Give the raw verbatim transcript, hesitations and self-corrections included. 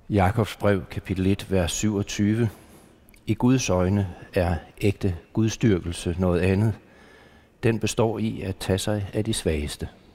Jakobs brev, kapitel et, vers syvogtyve. I Guds øjne er ægte gudstyrkelse noget andet. Den består i at tage sig af de svageste.